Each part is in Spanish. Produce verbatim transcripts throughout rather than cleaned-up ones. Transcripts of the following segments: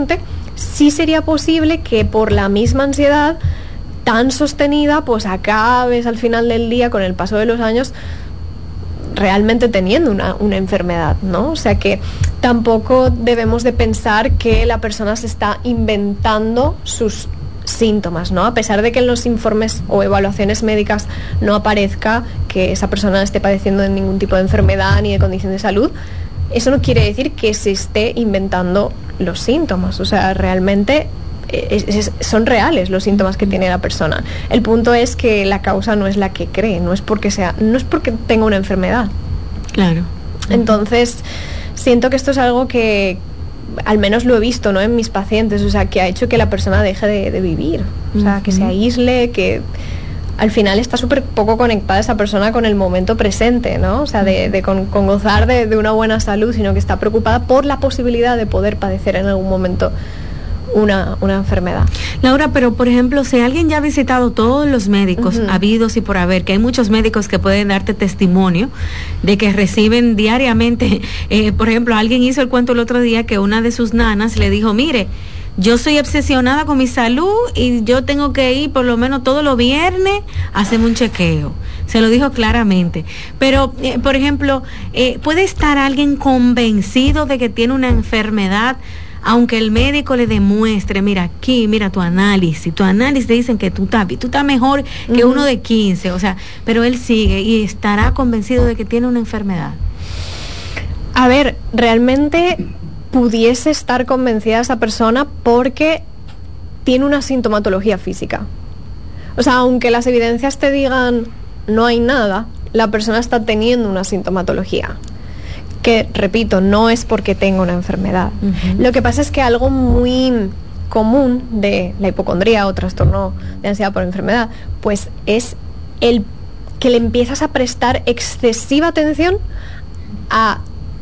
paciente, sí sería posible que por la misma ansiedad tan sostenida, pues acabes al final del día, con el paso de los años, realmente teniendo una, una enfermedad, ¿no? O sea que tampoco debemos de pensar que la persona se está inventando sus síntomas, ¿no? A pesar de que en los informes o evaluaciones médicas no aparezca que esa persona esté padeciendo de ningún tipo de enfermedad ni de condición de salud, eso no quiere decir que se esté inventando los síntomas. O sea, realmente es, es, son reales los síntomas que tiene la persona. El punto es que la causa no es la que cree, no es porque sea, no es porque tenga una enfermedad. Claro. Entonces, siento que esto es algo que al menos lo he visto, ¿no?, en mis pacientes, o sea, que ha hecho que la persona deje de, de vivir, o sea, uh-huh. que se aísle, que al final está súper poco conectada esa persona con el momento presente, ¿no? O sea, de, de con, con gozar de, de una buena salud, sino que está preocupada por la posibilidad de poder padecer en algún momento una, una enfermedad. Laura, pero por ejemplo, si alguien ya ha visitado todos los médicos uh-huh. habidos y por haber, que hay muchos médicos que pueden darte testimonio de que reciben diariamente, eh, por ejemplo, alguien hizo el cuento el otro día que una de sus nanas le dijo, mire, yo soy obsesionada con mi salud y yo tengo que ir por lo menos todos los viernes a hacerme un chequeo. Se lo dijo claramente. Pero, eh, por ejemplo, eh, ¿puede estar alguien convencido de que tiene una enfermedad, aunque el médico le demuestre, mira aquí, mira tu análisis, tu análisis te dicen que tú estás, tú estás mejor que uh-huh. uno de quince, o sea, pero él sigue y estará convencido de que tiene una enfermedad? A ver, realmente pudiese estar convencida esa persona porque tiene una sintomatología física. O sea, aunque las evidencias te digan no hay nada, la persona está teniendo una sintomatología. Que, repito, no es porque tenga una enfermedad. Uh-huh. Lo que pasa es que algo muy común de la hipocondría o trastorno de ansiedad por enfermedad, pues es el que le empiezas a prestar excesiva atención a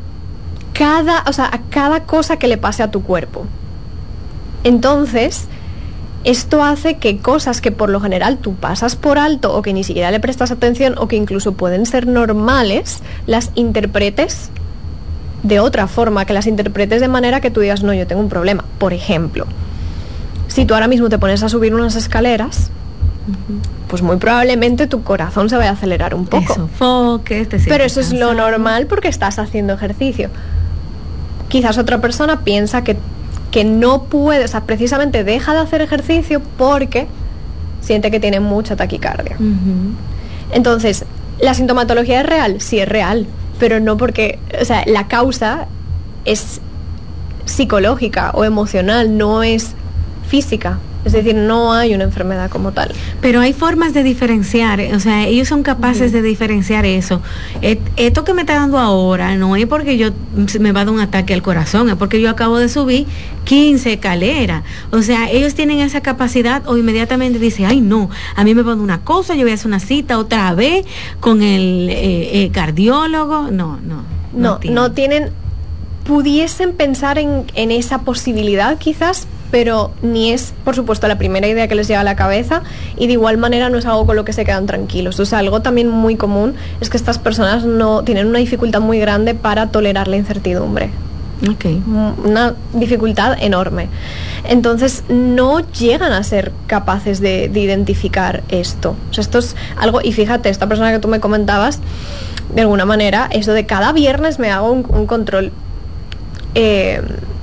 cada, o sea, a cada cosa que le pase a tu cuerpo. Entonces, esto hace que cosas que por lo general tú pasas por alto o que ni siquiera le prestas atención o que incluso pueden ser normales, las interpretes de otra forma, que las interpretes de manera que tú digas, no, yo tengo un problema. Por ejemplo, si tú ahora mismo te pones a subir unas escaleras, uh-huh. pues muy probablemente tu corazón se vaya a acelerar un poco. Sofoque, te Pero eso cansado. Es lo normal porque estás haciendo ejercicio. Quizás otra persona piensa que, que no puede, o sea, precisamente deja de hacer ejercicio porque siente que tiene mucha taquicardia. Uh-huh. Entonces, ¿la sintomatología es real? Sí, es real. Pero no porque, o sea, la causa es psicológica o emocional, no es física. Es decir, no hay una enfermedad como tal. Pero hay formas de diferenciar, o sea, ellos son capaces uh-huh. de diferenciar eso. Et, esto que me está dando ahora no es porque yo me va a dar un ataque al corazón, es porque yo acabo de subir quince escaleras. O sea, ellos tienen esa capacidad o inmediatamente dicen, ay no, a mí me va a dar una cosa, yo voy a hacer una cita otra vez con el eh, eh, cardiólogo. No, no. No, no tienen. No tienen pudiesen pensar en, en esa posibilidad quizás, pero ni es, por supuesto, la primera idea que les llega a la cabeza y de igual manera no es algo con lo que se quedan tranquilos. O sea, algo también muy común es que estas personas no tienen una dificultad muy grande para tolerar la incertidumbre. Okay. Una dificultad enorme. Entonces no llegan a ser capaces de, de identificar esto. O sea, esto es algo, y fíjate, esta persona que tú me comentabas, de alguna manera, eso de cada viernes me hago un, un control. Eh,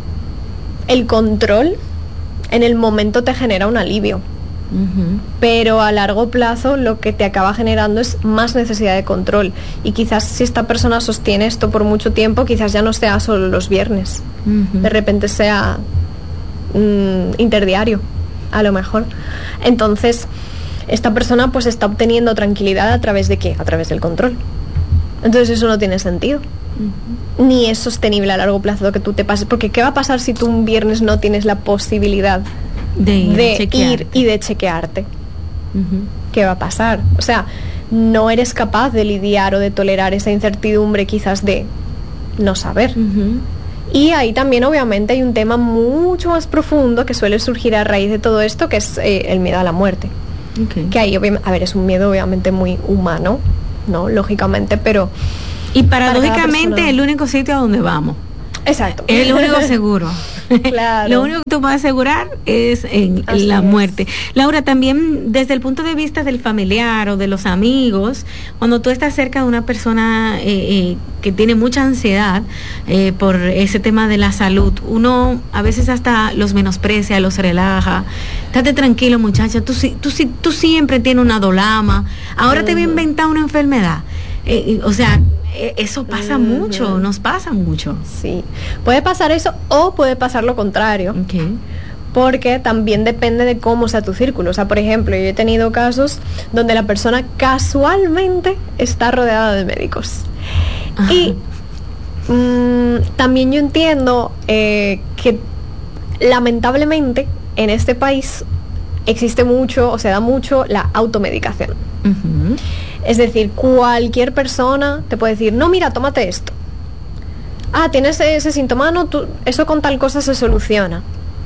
el control en el momento te genera un alivio, uh-huh. pero a largo plazo lo que te acaba generando es más necesidad de control, y quizás si esta persona sostiene esto por mucho tiempo, quizás ya no sea solo los viernes, uh-huh. de repente sea mm, interdiario a lo mejor. Entonces esta persona pues está obteniendo tranquilidad a través de ¿qué? A través del control. Entonces eso no tiene sentido. Uh-huh. Ni es sostenible a largo plazo que tú te pases, porque ¿qué va a pasar si tú un viernes no tienes la posibilidad de ir, de ir y de chequearte? Uh-huh. ¿Qué va a pasar? O sea, no eres capaz de lidiar o de tolerar esa incertidumbre quizás de no saber. Uh-huh. Y ahí también obviamente hay un tema mucho más profundo que suele surgir a raíz de todo esto, que es eh, el miedo a la muerte. Okay. Que ahí, a ver, es un miedo obviamente muy humano, ¿no? Lógicamente, pero... Y paradójicamente el único sitio a donde vamos. Exacto. Es lo único seguro. Claro. Lo único que tú puedes asegurar es en Así la es. muerte. Laura, también desde el punto de vista del familiar o de los amigos, cuando tú estás cerca de una persona eh, eh, que tiene mucha ansiedad eh, por ese tema de la salud, uno a veces hasta los menosprecia, los relaja. Estate tranquilo, muchacha, tú, sí- tú, sí- tú siempre tienes una dolama. Ahora te voy a inventar una enfermedad. Eh, eh, o sea, eh, eso pasa Ujú. mucho, nos pasa mucho. Sí, puede pasar eso o puede pasar lo contrario, Okay. porque también depende de cómo sea tu círculo. O sea, por ejemplo, yo he tenido casos donde la persona casualmente está rodeada de médicos. Ajá. Y mm, también yo entiendo eh, que lamentablemente en este país existe mucho o se da mucho la automedicación. Ujú. Es decir, cualquier persona te puede decir, no, mira, tómate esto. Ah, tienes ese síntoma, no, tú, eso con tal cosa se soluciona.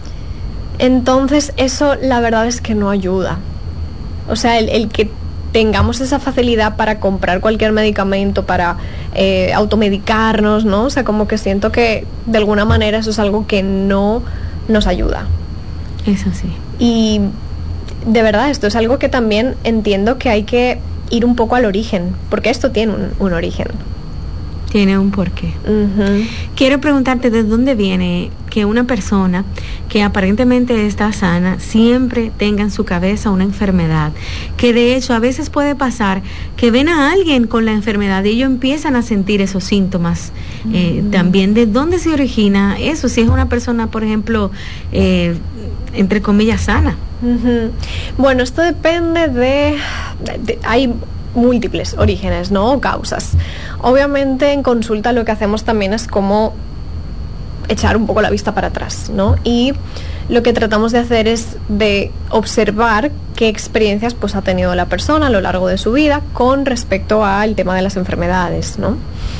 Entonces, eso la verdad es que no ayuda. O sea, el, el que tengamos esa facilidad para comprar cualquier medicamento, para eh, automedicarnos, ¿no? O sea, como que siento que de alguna manera eso es algo que no nos ayuda. Eso sí. Y de verdad, esto es algo que también entiendo que hay que ir un poco al origen, porque esto tiene un, un origen. Tiene un porqué. Ujú. Quiero preguntarte de dónde viene que una persona que aparentemente está sana siempre tenga en su cabeza una enfermedad, que de hecho a veces puede pasar que ven a alguien con la enfermedad y ellos empiezan a sentir esos síntomas. Eh, también de dónde se origina eso, si es una persona, por ejemplo, eh, entre comillas, sana. Ujú. Bueno, esto depende de, de- hay múltiples orígenes, ¿no? O causas. Obviamente en consulta lo que hacemos también es como echar un poco la vista para atrás, ¿no? Y lo que tratamos de hacer es de observar qué experiencias pues ha tenido la persona a lo largo de su vida con respecto al tema de las enfermedades, ¿no?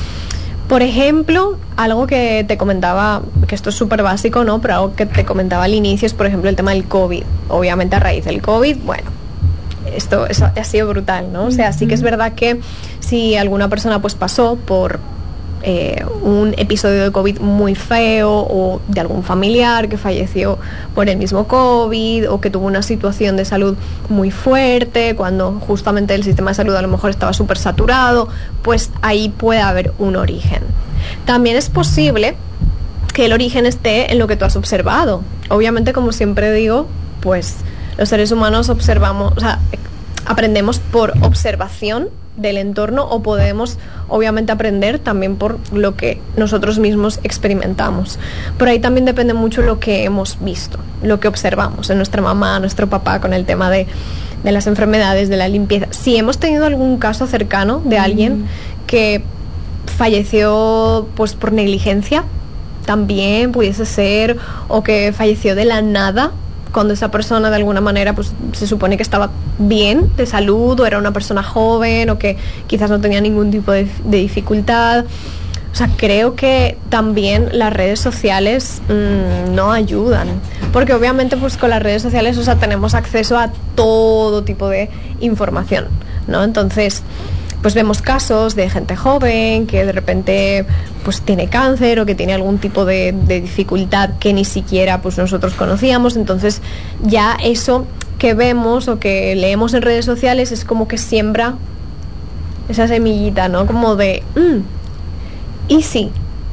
Por ejemplo, algo que te comentaba, que esto es súper básico, ¿no? Pero algo que te comentaba al inicio es, por ejemplo, el tema del COVID. Obviamente a raíz del COVID, bueno, esto, eso ha sido brutal, ¿no? O sea, sí que es verdad que si alguna persona pues pasó por eh, un episodio de COVID muy feo o de algún familiar que falleció por el mismo COVID o que tuvo una situación de salud muy fuerte cuando justamente el sistema de salud a lo mejor estaba súper saturado, pues ahí puede haber un origen. También es posible que el origen esté en lo que tú has observado. Obviamente, como siempre digo, pues los seres humanos observamos, o sea, aprendemos por observación del entorno o podemos obviamente aprender también por lo que nosotros mismos experimentamos. Por ahí también depende mucho lo que hemos visto, lo que observamos en nuestra mamá, nuestro papá con el tema de, de las enfermedades, de la limpieza. Si hemos tenido algún caso cercano de alguien que falleció pues por negligencia, también pudiese ser, o que falleció de la nada, cuando esa persona de alguna manera pues se supone que estaba bien de salud o era una persona joven o que quizás no tenía ningún tipo de, de dificultad. O sea, creo que también las redes sociales mmm, no ayudan, porque obviamente pues con las redes sociales, o sea, tenemos acceso a todo tipo de información, ¿no? Entonces, pues vemos casos de gente joven que de repente pues tiene cáncer o que tiene algún tipo de, de dificultad que ni siquiera pues nosotros conocíamos. Entonces ya eso que vemos o que leemos en redes sociales es como que siembra esa semillita, ¿no? Como de, mmm, ¿y si?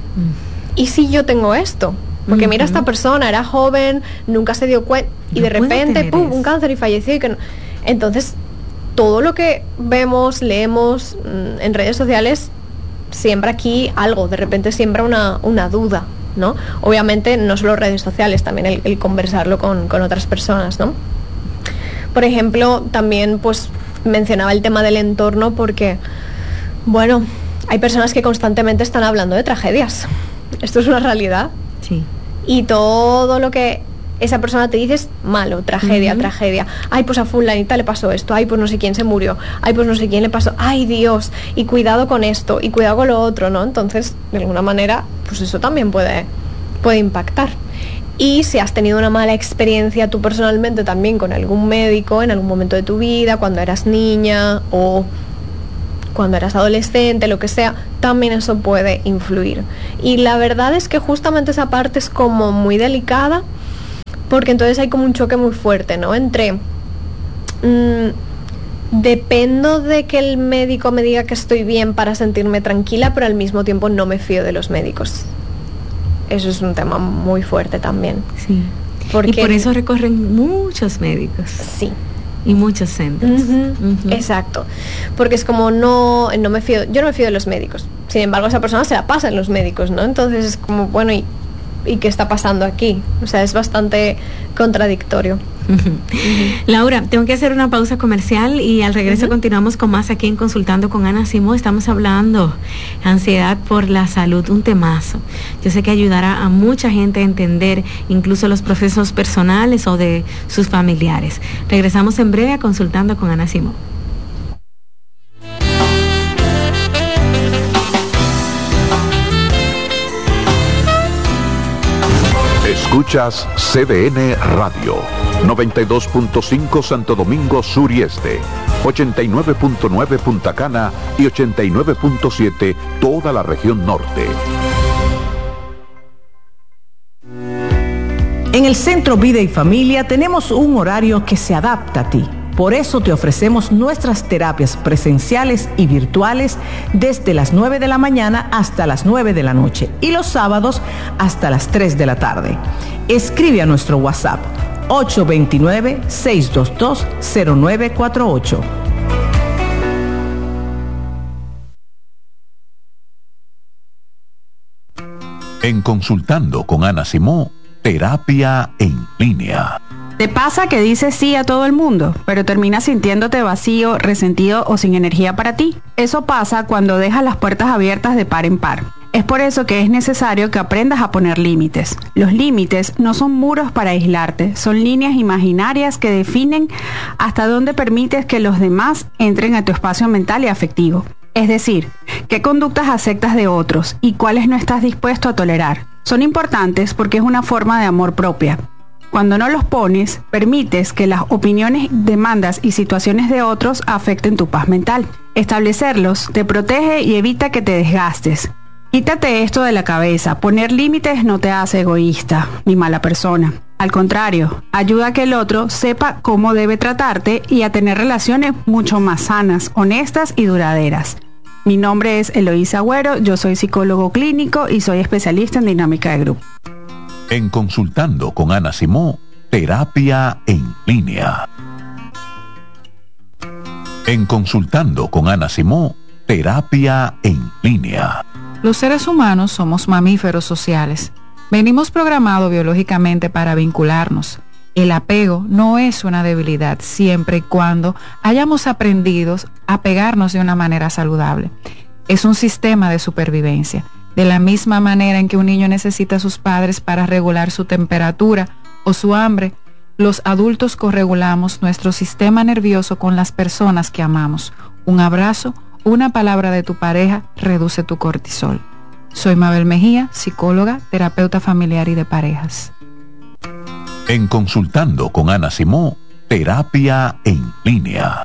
¿Y si yo tengo esto? Porque uh-huh. mira, esta persona era joven, nunca se dio cuenta y no de repente, pum, eso. un cáncer y falleció. Y que no. Entonces, todo lo que vemos, leemos mmm, en redes sociales siembra aquí algo, de repente siembra una, una duda, ¿no? Obviamente no solo redes sociales, también el, el conversarlo con, con otras personas, ¿no? Por ejemplo, también pues mencionaba el tema del entorno porque, bueno, hay personas que constantemente están hablando de tragedias. Esto es una realidad. Sí. Y todo lo que esa persona te dice es malo, tragedia, uh-huh. tragedia. Ay, pues a fulanita le pasó esto. Ay, pues no sé quién se murió. Ay, pues no sé quién le pasó. Ay, Dios. Y cuidado con esto. Y cuidado con lo otro, ¿no? Entonces, de alguna manera, pues eso también puede, puede impactar. Y si has tenido una mala experiencia tú personalmente también con algún médico en algún momento de tu vida, cuando eras niña o cuando eras adolescente, lo que sea, también eso puede influir. Y la verdad es que justamente esa parte es como muy delicada, porque entonces hay como un choque muy fuerte, ¿no? Entre mmm, dependo de que el médico me diga que estoy bien para sentirme tranquila, pero al mismo tiempo no me fío de los médicos. Eso es un tema muy fuerte también. Sí. Porque, y por eso recorren muchos médicos. Sí. Y muchos centros. Uh-huh. Uh-huh. Exacto. Porque es como no, no me fío, yo no me fío de los médicos. Sin embargo, esa persona se la pasa en los médicos, ¿no? Entonces es como, bueno, ¿y, y qué está pasando aquí? O sea, es bastante contradictorio. Uh-huh. Laura, tengo que hacer una pausa comercial y al regreso uh-huh. continuamos con más aquí en Consultando con Ana Simó. Estamos hablando ansiedad por la salud, un temazo. Yo sé que ayudará a mucha gente a entender incluso los procesos personales o de sus familiares. Regresamos en breve a Consultando con Ana Simó. Escuchas C D N Radio, noventa y dos punto cinco Santo Domingo Sur y Este, ochenta y nueve punto nueve Punta Cana y ochenta y nueve punto siete toda la región norte. En el Centro Vida y Familia tenemos un horario que se adapta a ti. Por eso te ofrecemos nuestras terapias presenciales y virtuales desde las nueve de la mañana hasta las nueve de la noche y los sábados hasta las tres de la tarde. Escribe a nuestro WhatsApp ocho dos nueve, seis dos dos, cero nueve cuatro ocho. En Consultando con Ana Simó, terapia en línea. ¿Te pasa que dices sí a todo el mundo, pero terminas sintiéndote vacío, resentido o sin energía para ti? Eso pasa cuando dejas las puertas abiertas de par en par. Es por eso que es necesario que aprendas a poner límites. Los límites no son muros para aislarte, son líneas imaginarias que definen hasta dónde permites que los demás entren a tu espacio mental y afectivo. Es decir, qué conductas aceptas de otros y cuáles no estás dispuesto a tolerar. Son importantes porque es una forma de amor propia. Cuando no los pones, permites que las opiniones, demandas y situaciones de otros afecten tu paz mental. Establecerlos te protege y evita que te desgastes. Quítate esto de la cabeza. Poner límites no te hace egoísta ni mala persona. Al contrario, ayuda a que el otro sepa cómo debe tratarte y a tener relaciones mucho más sanas, honestas y duraderas. Mi nombre es Eloísa Agüero, yo soy psicólogo clínico y soy especialista en dinámica de grupo. En Consultando con Ana Simó, terapia en línea. En Consultando con Ana Simó, terapia en línea. Los seres humanos somos mamíferos sociales. Venimos programados biológicamente para vincularnos. El apego no es una debilidad siempre y cuando hayamos aprendido a pegarnos de una manera saludable. Es un sistema de supervivencia. De la misma manera en que un niño necesita a sus padres para regular su temperatura o su hambre, los adultos corregulamos nuestro sistema nervioso con las personas que amamos. Un abrazo, una palabra de tu pareja reduce tu cortisol. Soy Mabel Mejía, psicóloga, terapeuta familiar y de parejas. En Consultando con Ana Simó, terapia en línea.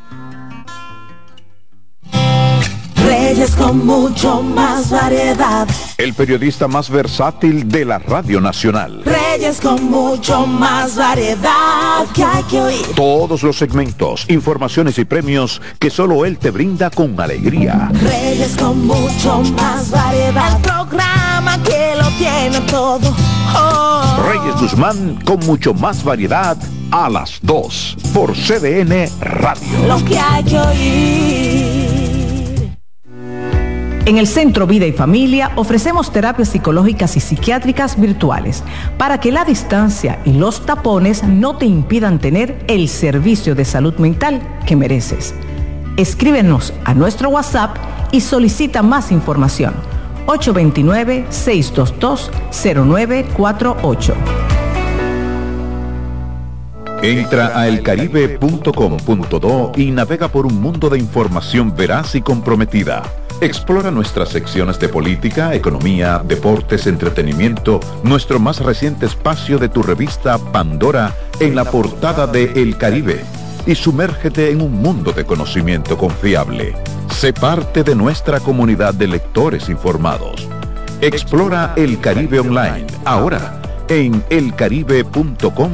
Reyes con mucho más variedad. El periodista más versátil de la Radio Nacional. Reyes con mucho más variedad que hay que oír. Todos los segmentos, informaciones y premios que solo él te brinda con alegría. Reyes con mucho más variedad. El programa que lo tiene todo. Oh. Reyes Guzmán con mucho más variedad a las dos por C D N Radio. Lo que hay que oír. En el Centro Vida y Familia ofrecemos terapias psicológicas y psiquiátricas virtuales para que la distancia y los tapones no te impidan tener el servicio de salud mental que mereces. Escríbenos a nuestro WhatsApp y solicita más información. ocho dos nueve, seis dos dos, cero nueve cuatro ocho. Entra a el caribe punto com punto do y navega por un mundo de información veraz y comprometida. Explora nuestras secciones de política, economía, deportes, entretenimiento, nuestro más reciente espacio de tu revista Pandora en la portada de El Caribe y sumérgete en un mundo de conocimiento confiable. Sé parte de nuestra comunidad de lectores informados. Explora el Caribe online, ahora en el caribe punto com